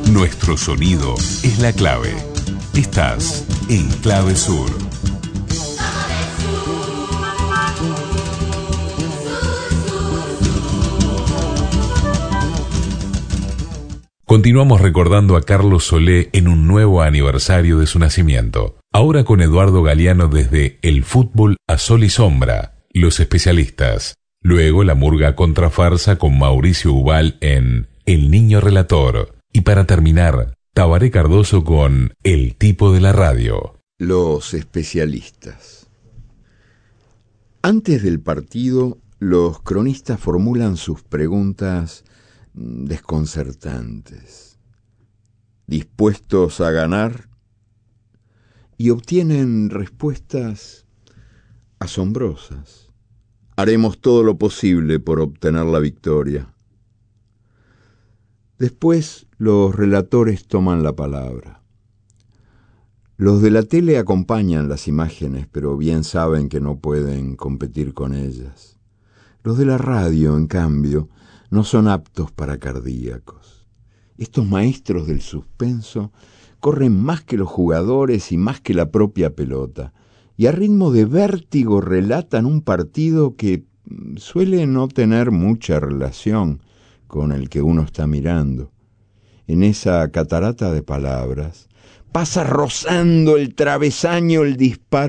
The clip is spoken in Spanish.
Nuestro sonido es la clave. Estás en Clave Sur. Continuamos recordando a Carlos Solé en un nuevo aniversario de su nacimiento. Ahora con Eduardo Galeano desde El fútbol a sol y sombra, Los especialistas. Luego la murga contrafarsa con Mauricio Ubal en El niño relator. Y para terminar, Tabaré Cardoso con El tipo de la radio. Los especialistas. Antes del partido, los cronistas formulan sus preguntas desconcertantes, dispuestos a ganar, y obtienen respuestas asombrosas. Haremos todo lo posible por obtener la victoria. Después los relatores toman la palabra. Los de la tele acompañan las imágenes, pero bien saben que no pueden competir con ellas. Los de la radio, en cambio, no son aptos para cardíacos. Estos maestros del suspenso corren más que los jugadores y más que la propia pelota, y a ritmo de vértigo relatan un partido que suele no tener mucha relación con el que uno está mirando. En esa catarata de palabras pasa rozando el travesaño el disparo